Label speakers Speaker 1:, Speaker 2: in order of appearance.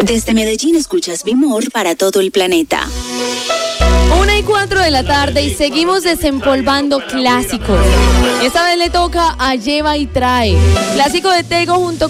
Speaker 1: Desde Medellín escuchas Bimor para todo el planeta.
Speaker 2: 1:04 de la tarde y seguimos desempolvando clásicos. Esta vez le toca a Lleva y Trae. Clásico de Tego junto